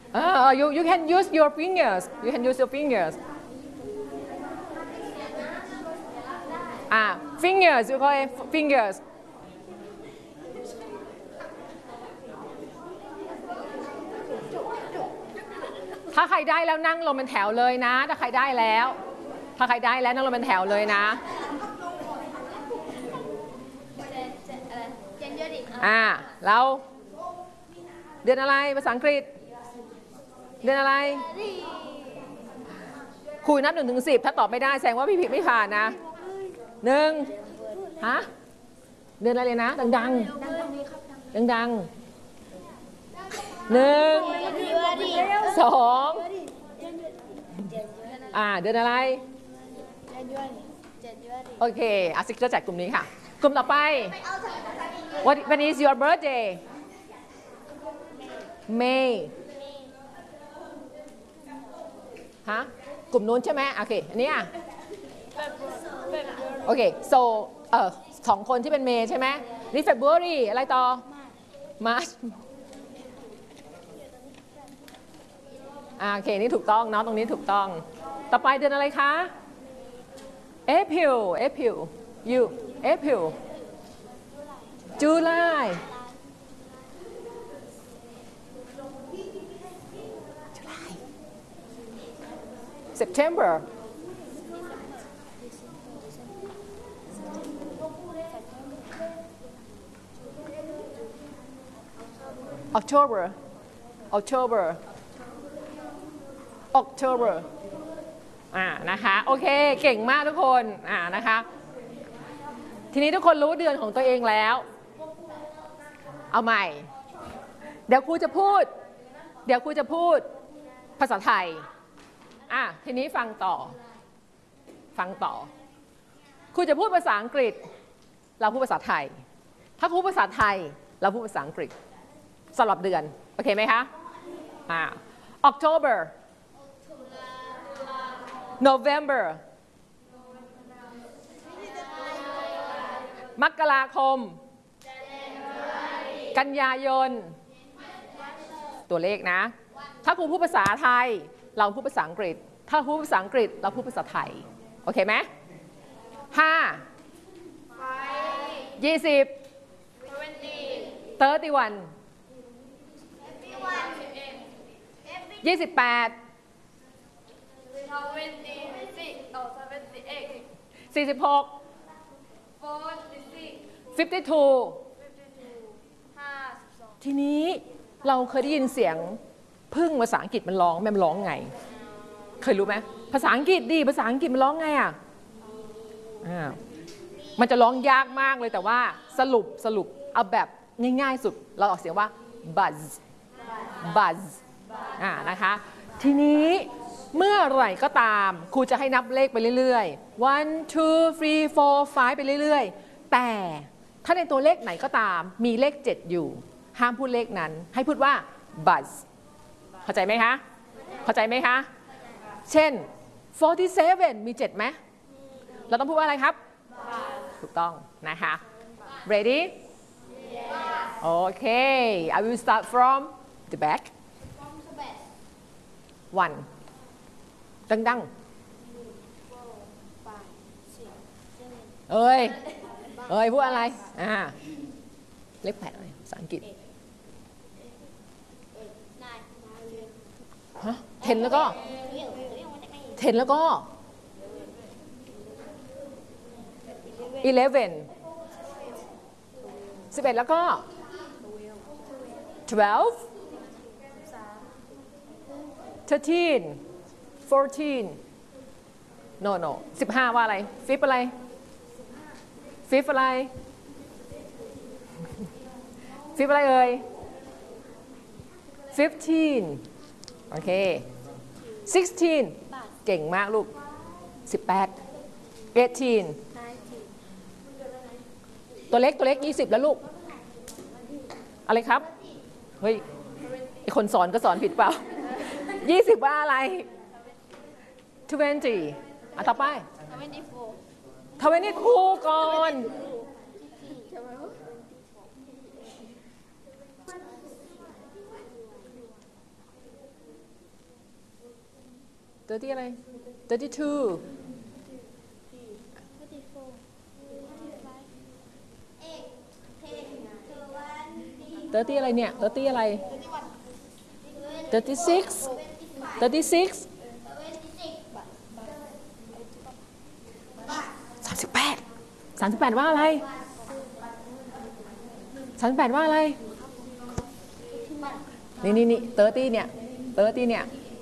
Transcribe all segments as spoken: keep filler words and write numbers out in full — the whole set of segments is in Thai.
uh, you you can use your fingers you can use your fingers อ่า fingers you call it fingers ถ้าใครได้แล้วนั่งลงเป็นแถวเลยนะถ้าใครได้แล้วถ้าใครได้แล้วนั่งลงเป็นแถวเลยนะอ่าแล้วเดือนอะไรภาษาอังกฤษเดือนอะไรคุยนับหนึ่งถึงสิบถ้าตอบไม่ได้แสดงว่าพี่ผิดไม่ผ่านนะหนึ่งฮะเดือนอะไรเลยนะดังๆดังๆหนึ่งสองอ่าเดือนอะไรโอเคอาซิกจะแจกกลุ่มนี้ค่ะกลุ่มต่อไป What when is your birthday May ฮะกลุ่มนู้นใช่ไหมโอเคอันนี้อ่ะโอเค so เอ่อสองคนที่เป็นเมย์ใช่ไหมนี่ February อะไรต่อ March อ่าโอเคนี่ถูกต้องเนาะตรงนี้ถูกต้องต่อไปเดือนอะไรคะ April April you April July July September October October October อ่านะคะโอเคเก่งมากทุกคนอ่านะคะทีนี้ทุกคนรู้เดือนของตัวเองแล้วเอาใหม่เดี๋ยวครูจะพูดเดี๋ยวครูจะพูดภาษาไทยอ่ะทีนี้ฟังต่อฟังต่อครูจะพูดภาษาอังกฤษเราพูดภาษาไทยถ้าครูพูดภาษาไทยเราพูดภาษาอังกฤษสำหรับเดือนโอเคไหมคะอ่า October November มกราคมกันยายนตัวเลขนะถ้าครูพูดภาษาไทยเราพูดภาษาอังกฤษถ้าครูพูดภาษาอังกฤษเราพูดภาษาไทยโอเคไหมห้ายี่สิบเตอร์ตี้วันยี่สิบแปดสี่สิบหก fifty-two ทีนี้เราเคยได้ยินเสียงพึ่งภาษาอังกฤษมันร้องแม่มันร้องไงเคยรู้ไหมภาษาอังกฤษดีภาษาอังกฤษมันร้องไงอ่ะมันจะร้องยากมากเลยแต่ว่าสรุปสรุปเอาแบบง่ายๆสุดเราออกเสียงว่า buzz buzz อ่านะคะทีนี้เมื่อไหร่ก็ตามครูจะให้นับเลขไปเรื่อยๆ one two three four five ไปเรื่อยๆแต่ถ้าในตัวเลขไหนก็ตามมีเลขเจ็ดอยู่ห้ามพูดเลขนั้นให้พูดว่า buzz เข้าใจไหมคะเข้าใจไหมคะเช่นforty-sevenมีเจ็ดไหมเราต้องพูดว่าอะไรครับถูกต้องนะคะ ready โอเค I will start from the back one ดังๆเอ้ยเอ้ยพูดอะไรอ่าเลขแปดอะไรภาษาอังกฤษฮะ ten แล้วก็ ten แล้วก็ eleven สิบเอ็ดแล้วก็ twelve thirteen fourteen no no สิบห้าว่าอะไร fifth อะไร fifth อะไร fifth อะไรเอ่ย fifteen โอเค sixteen เก่งมากลูกสิบแปด eighteen ตัวเล็กตัวเล็กยี่สิบแล้วลูกอะไรครับเฮ้ยไอคนสอนก็สอนผิดเปล่ายี่สิบว่าอะไร twenty อ่ะต่อไป twenty-two ก่อน thirty อะไร thirty-two thirty อะไรเนี่ย thirty อะไร thirty-six thirty-six สามสิบแปดสามสิบแปดว่าอะไรสามสิบแปดว่าอะไรนี่นี่นี่thirtyเนี่ยthirtyเนี่ย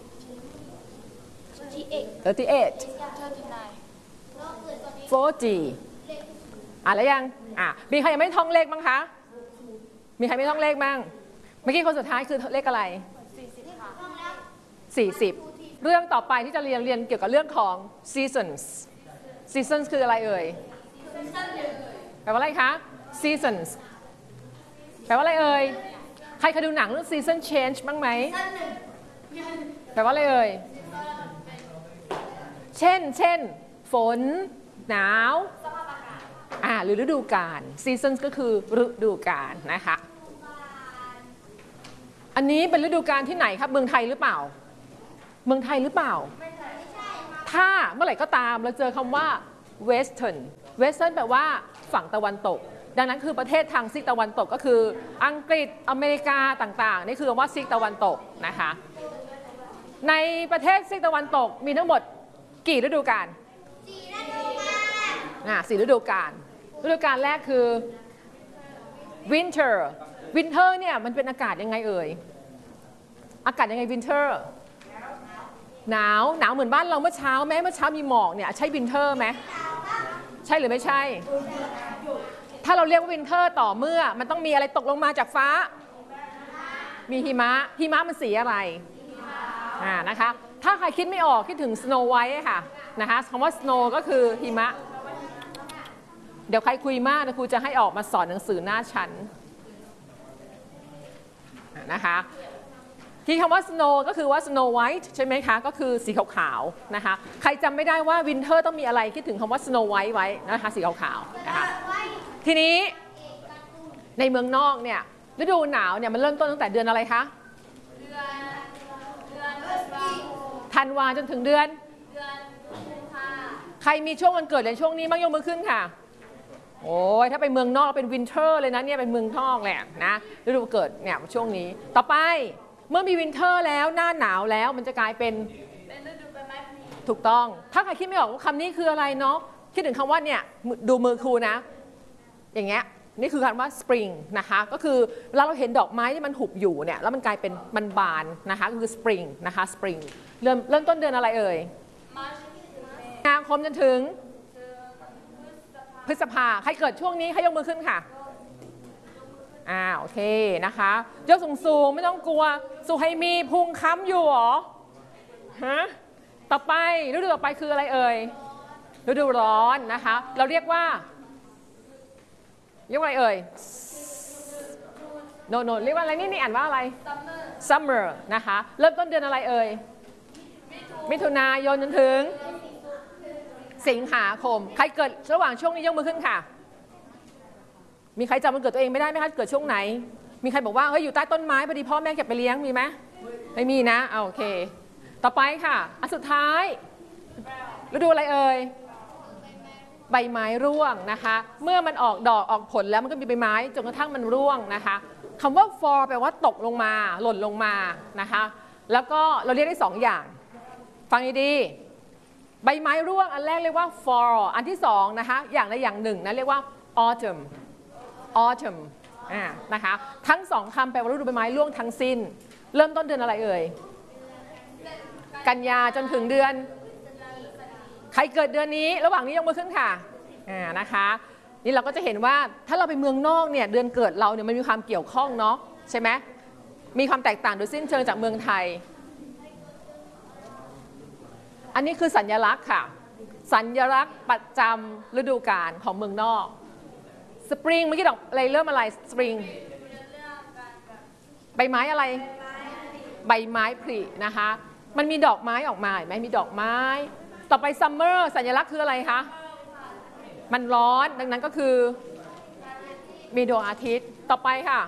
thirty-eight forty อ่ะแล้วยังอ่ะมีใครยังไม่ท่องเลขบ้างคะมีใครไม่ท่องเลขบ้างเมื่อกี้คนสุดท้ายคือเลขอะไรสี่สิบเรื่องต่อไปที่จะเรียนเรียนเกี่ยวกับเรื่องของ seasons seasons คืออะไรเอ่ยแปลว่าอะไรคะ seasons แปลว่าอะไรเอ่ยใครเคยดูหนังเรื่อง season change บ้างไหมแปลว่าอะไรเอ่ยเช่นเช่นฝนหนาวอ่าหรือฤดูกาล seasons ก็คือฤดูกาลนะคะอันนี้เป็นฤดูกาลที่ไหนครับเมืองไทยหรือเปล่าเมืองไทยหรือเปล่าถ้าเมื่อไหร่ก็ตามเราเจอคำว่า western western แปลว่าฝั่งตะวันตกดังนั้นคือประเทศทางซีกตะวันตกก็คืออังกฤษอเมริกาต่างๆนี่คือคำว่าซีกตะวันตกนะคะในประเทศซีกตะวันตกมีทั้งหมดกี่ฤดูกาลสี่ฤดูกาลอ่าสี่ฤดูกาลฤดูกาลแรกคือ winter winter เนี่ยมันเป็นอากาศยังไงเอ่ยอากาศยังไง winter หนาวหนาวเหมือนบ้านเราเมื่อเช้าแม้เมื่อเช้ามีหมอกเนี่ยใช่ winter ไหมใช่หรือไม่ใช่ถ้าเราเรียกว่า winter ต่อเมื่อมันต้องมีอะไรตกลงมาจากฟ้ามีหิมะหิมะมันสีอะไรอ่านะคะถ้าใครคิดไม่ออกคิดถึง snow white ค่ะนะคะคำว่า snow ก็คือหิมะเดี๋ยวใครคุยมากนะครูจะให้ออกมาสอนหนังสือหน้าชั้นนะคะที่คำว่า snow ก็คือว่า snow white ใช่ไหมคะก็คือสีขาวๆนะคะใครจำไม่ได้ว่า winter ต้องมีอะไรคิดถึงคำว่า snow white ไว้นะคะสีขาวๆนะคะทีนี้ในเมืองนอกเนี่ยฤดูหนาวเนี่ยมันเริ่มต้นตั้งแต่เดือนอะไรคะธันวาจนถึงเดือนใครมีช่วงวันเกิดในช่วงนี้บ้างยกมือขึ้นค่ะโอ้ยถ้าไปเมืองนอกเป็นวินเทอร์เลยนะเนี่ยเป็นเมืองนอกแหละนะฤดูเกิดเนี่ยช่วงนี้ต่อไปเมื่อมีวินเทอร์แล้วหน้าหนาวแล้วมันจะกลายเป็นฤดูใบไม้ผลิถูกต้องถ้าใครคิดไม่ออกว่าคำนี้คืออะไรเนาะคิดถึงคำว่าเนี่ยดูมือครูนะอย่างเงี้ยนี่คือคำว่า spring นะคะก็คือเวลาเราเห็นดอกไม้ที่มันหุบอยู่เนี่ยแล้วมันกลายเป็นมันบานนะคะก็คือ spring นะคะ spring เริ่มเริ่มต้นเดือนอะไรเอ่ยมีนาคมจนถึงพฤษภาใครเกิดช่วงนี้ใครยกมือขึ้นค่ะอ่าโอเคนะคะยกสูงๆไม่ต้องกลัวสุให้มีพุงค้ำอยู่หรอฮะต่อไปฤดูต่อไปคืออะไรเอ่ยฤดูร้อนนะคะเราเรียกว่าเรียกว่าอะไรเอ่ยโนโนเรียกว่าอะไรนี่นี่อ่านว่าอะไร summer summer นะคะเริ่มต้นเดือนอะไรเอ่ยมิถุนายนจนถึงสิงหาคมใครเกิดระหว่างช่วงนี้ยกมือขึ้นค่ะมีใครจำวันเกิดตัวเองไม่ได้ไหมคะเกิดช่วงไหนมีใครบอกว่าเฮ้ยอยู่ใต้ต้นไม้พอดีพ่อแม่เก็บไปเลี้ยงมีไหมไม่มีนะเอาโอเคต่อไปค่ะอันสุดท้ายฤดูอะไรเอ่ยใบไม้ร่วงนะคะเมื่อมันออกดอกออกผลแล้วมันก็มีใบไม้จนกระทั่งมันร่วงนะคะคำว่า fall แปลว่าตกลงมาหล่นลงมานะคะแล้วก็เราเรียกได้สองอย่างฟังดีๆใบไม้ร่วงอันแรกเรียกว่า fall อันที่สองนะคะอย่างใดอย่างหนึ่งนะเรียกว่า autumn autumn อ่านะคะทั้งสองคำแปลว่าฤดูใบไม้ร่วงทั้งสิ้นเริ่มต้นเดือนอะไรเอ่ยกันยาจนถึงเดือนใครเกิดเดือนนี้ระหว่างนี้ยกมือขึ้นค่ะอ่านะคะนี่เราก็จะเห็นว่าถ้าเราไปเมืองนอกเนี่ยเดือนเกิดเราเนี่ยมันมีความเกี่ยวข้องเนาะใช่ไหมมีความแตกต่างโดยสิ้นเชิงจากเมืองไทยอันนี้คือสัญลักษณ์ค่ะสัญลักษณ์ประจำฤดูกาลของเมืองนอกสปริงเมื่อกี้ดอกอะไรเริ่มอะไรสปริงใบไม้อะไรใบไม้ผลินะคะมันมีดอกไม้ออกมาเห็นไหมมีดอกไม้ต่อไปซัมเมอร์สัญลักษณ์คืออะไรคะมันร้อนดังนั้นก็คือมีดวงอาทิตย์ต่อไปค่ะ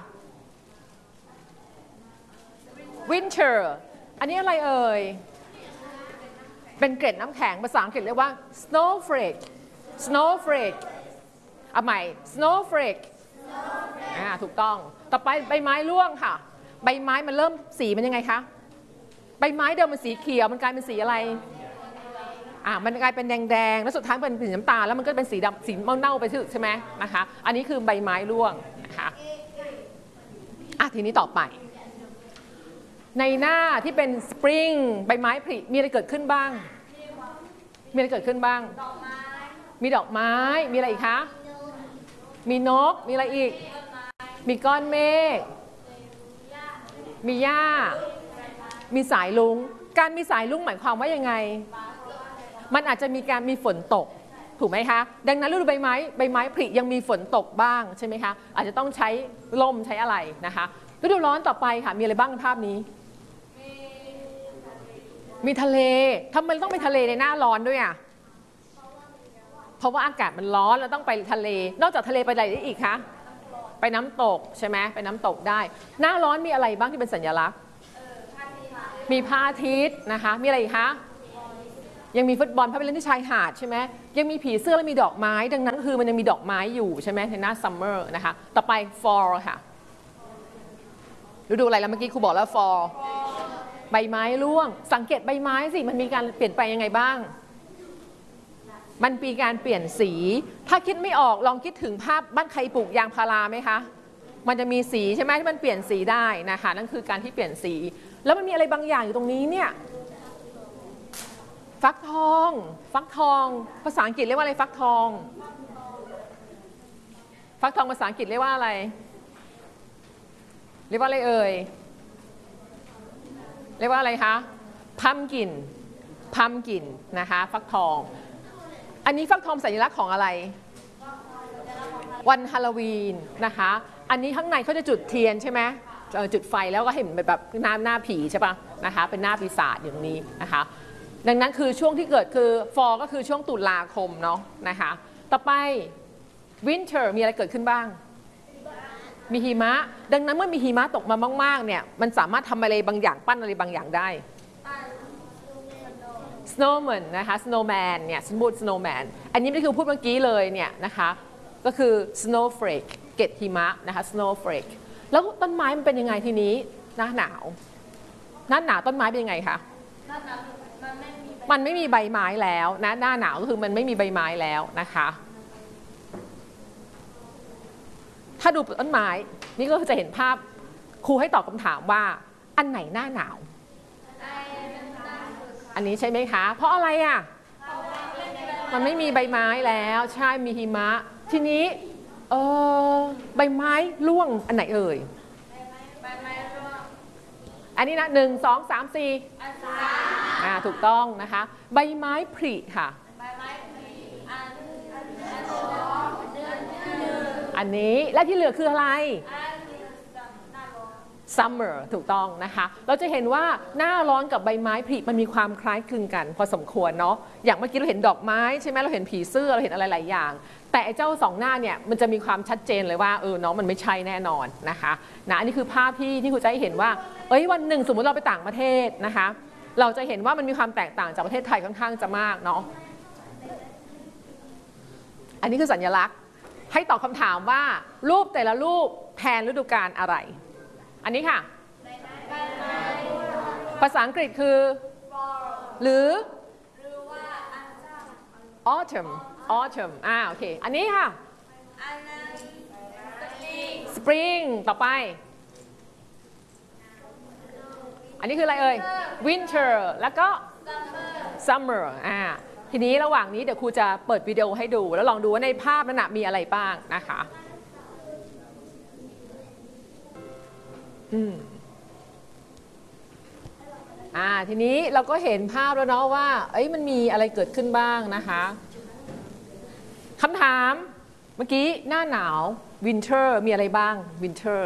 winter อันนี้อะไรเอ่ยเป็นเกล็ดน้ำแข็งภาษาอังกฤษเรียกว่า snowflake snowflake เอาใหม่ snowflake อ่าถูกต้องต่อไปใบไม้ร่วงค่ะใบไม้มันเริ่มสีมันยังไงคะใบไม้เดิมมันสีเขียวมันกลายเป็นสีอะไรอ่ามันกลายเป็นแดงๆแล้วสุดท้ายเป็นสีน้ำตาลแล้วมันก็เป็นสีดำสีเน่าๆไปใช่ไหมนะคะอันนี้คือใบไม้ร่วงนะคะอ่ะทีนี้ต่อไปในหน้าที่เป็นสปริงใบไม้ผลิมีอะไรเกิดขึ้นบ้างมีอะไรเกิดขึ้นบ้างมีดอกไม้มีอะไรอีกคะมีนกมีอะไรอีกมีก้อนเมฆมีหญ้ามีสายลุงการมีสายลุงหมายความว่ายังไงมันอาจจะมีการมีฝนตกถูกไหมคะดังนั้นฤดูใบไม้ใบไม้ผลิยังมีฝนตกบ้างใช่ไหมคะอาจจะต้องใช้ลมใช้อะไรนะคะฤดูร้อนต่อไปค่ะมีอะไรบ้างในภาพนี้มีทะเลทำไมต้องไปทะเลในหน้าร้อนด้วยอ่ะเพราะว่าอากาศมันร้อนแล้วต้องไปทะเลนอกจากทะเลไปอะไรได้อีกคะไปน้ำตกใช่ไหมไปน้ำตกได้หน้าร้อนมีอะไรบ้างที่เป็นสัญลักษณ์มีพระอาทิตย์นะคะมีอะไรอีกคะยังมีฟุตบอลพาไปเล่นที่ชายหาดใช่ไหมยังมีผีเสื้อและมีดอกไม้ดังนั้นคือมันยังมีดอกไม้อยู่ใช่ไหมในหน้าซัมเมอร์นะคะต่อไป fall ค่ะฤดูอะไรแล้วเมื่อกี้ครูบอกแล้ว fall ใบไม้ร่วงสังเกตใบไม้สิมันมีการเปลี่ยนไปยังไงบ้างมันมีการเปลี่ยนสีถ้าคิดไม่ออกลองคิดถึงภาพบ้านใครปลูกยางพาราไหมคะมันจะมีสีใช่ไหมที่มันเปลี่ยนสีได้นะคะนั่นคือการที่เปลี่ยนสีแล้วมันมีอะไรบางอย่างอยู่ตรงนี้เนี่ยฟักทองฟักทองภาษาอังกฤษเรียกว่าอะไรฟักทองฟักทองภาษาอังกฤษเรียกว่าอะไรเรียกว่าอะไรเอ่ยเรียกว่าอะไรคะพัมกินพัมกินนะคะฟักทองอันนี้ฟักทองสัญลักษณ์ของอะไรวันฮาโลวีนนะคะอันนี้ข้างในเขาจะจุดเทียนใช่ไหมจุดไฟแล้วก็เห็นแบบหน้าหน้าผีใช่ปะนะคะเป็นหน้าปีศาจอย่างนี้นะคะดังนั้นคือช่วงที่เกิดคือ fall ก็คือช่วงตุลาคมเนาะนะคะต่อไป winter มีอะไรเกิดขึ้นบ้างมีหิมะดังนั้นเมื่อมีหิมะตกมามากๆเนี่ยมันสามารถทำอะไรบางอย่างปั้นอะไรบางอย่างได้ snowman นะคะ snowman เนี่ยฉันพูด snowman อันนี้ไม่คือพูดเมื่อกี้เลยเนี่ยนะคะก็คือ snowflake เกล็ดหิมะนะคะ snowflake แล้วต้นไม้มันเป็นยังไงทีนี้หน้าหนาวหน้าหนาวต้นไม้เป็นยังไงคะมันไม่มีใบไม้แล้วนะหน้าหนาวก็คือมันไม่มีใบไม้แล้วนะคะถ้าดูต้นไม้นี่ก็จะเห็นภาพครูให้ตอบคำถามว่าอันไหนหน้าหนาวอันนี้ใช่ไหมคะเพราะอะไรอ่ะมันไม่มีใบไม้แล้วใช่มีหิมะทีนี้เออใบไม้ร่วงอันไหนเอ่ยอันนี้นะหนึ่งสองสามสี่อ่าถูกต้องนะคะใบไม้ผลิค่ะอันนี้และที่เหลือคืออะไร summer ถูกต้องนะคะเราจะเห็นว่าหน้าร้อนกับใบไม้ผลิมันมีความคล้ายคลึงกันพอสมควรเนาะอย่างเมื่อกี้เราเห็นดอกไม้ใช่ไหมเราเห็นผีเสื้อเราเห็นอะไรหลายอย่างแต่ไอ้เจ้าสองหน้าเนี่ยมันจะมีความชัดเจนเลยว่าเออน้องมันไม่ใช่แน่นอนนะคะนะอันนี้คือภาพที่ที่ครูจะให้เห็นว่าเอ้ยวันหนึ่งสมมุติเราไปต่างประเทศนะคะเราจะเห็นว่ามันมีความแตกต่างจากประเทศไทยค่อนข้างจะมากเนาะอันนี้คือสัญลักษณ์ให้ตอบคำถามว่ารูปแต่ละรูปแทนฤดูกาลอะไรอันนี้ค่ะภาษาอังกฤษคือหรือ autumn autumn อ่าโอเคอันนี้ค่ะ spring ต่อไปอันนี้คืออะไรเอ่ย winter แล้วก็ summer อ่าทีนี้ระหว่างนี้เดี๋ยวครูจะเปิดวิดีโอให้ดูแล้วลองดูว่าในภาพนั้นมีอะไรบ้างนะคะอืมอ่าทีนี้เราก็เห็นภาพแล้วเนาะว่าเอ้ยมันมีอะไรเกิดขึ้นบ้างนะคะคำถามเมื่อกี้หน้าหนาว winter มีอะไรบ้าง winter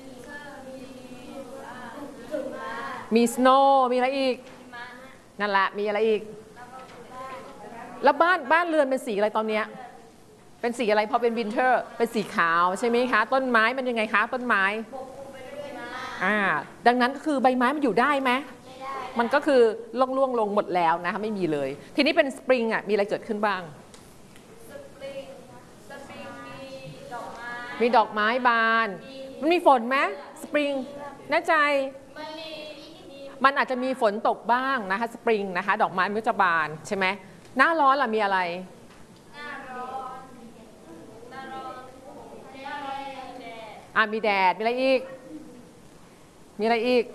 มี snow มีอะไรอีกนั่นแหละมีอะไรอีกแล้วบ้านบ้านเรือนเป็นสีอะไรตอนเนี้ยเป็นสีอะไรพอเป็น winter เป็นสีขาวใช่ไหมคะต้นไม้มันยังไงคะต้นไม้อ่าดังนั้นก็คือใบไม้มันอยู่ได้ไหมมันก็คือล่วงล่วงลงหมดแล้วนะคะไม่มีเลยทีนี้เป็นสปริงอ่ะมีอะไรเกิดขึ้นบ้างสปริงสปริงมีดอกไม้มีดอกไม้บานมันมีฝนไหมสปริงแน่ใจมันอาจจะมีฝนตกบ้างนะคะสปริงนะคะดอกไม้มันจะบานใช่ไหมหน้าร้อนล่ะมีอะไรหน้าร้อนหน้าร้อนมีแดดอ่ะมีแดดมีอะไรอีกมีอะไรอีก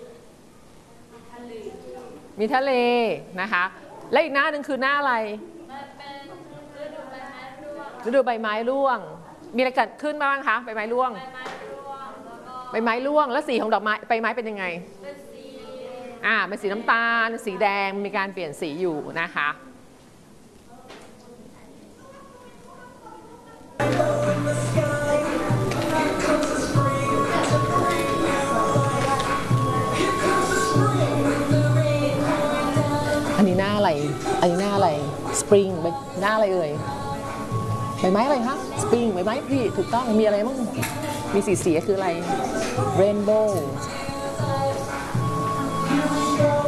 มีทะเลนะคะและอีกหน้าหนึ่งคือหน้าอะไรฤดูใบไม้ร่วงมีอะไรเกิดขึ้นบ้างคะใบไม้ร่วงใบไม้ร่วงแล้วสีของดอกไม้ใบไม้เป็นยังไงอ่าเป็นสีน้ำตาลสีแดงมีการเปลี่ยนสีอยู่นะคะอันนี้หน้าอะไรอันนี้หน้าอะไรสปริงหน้าอะไรเอ่ยใบไม้อะไรคะสปริงใบไม้พี่ถูกต้องมีอะไรบ้างมีสีสีคืออะไรเรนโบว์